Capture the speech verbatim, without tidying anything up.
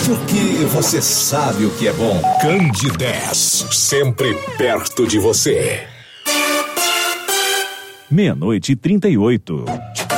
porque você sabe o que é bom. Candidez, sempre perto de você. Meia-noite e trinta e oito.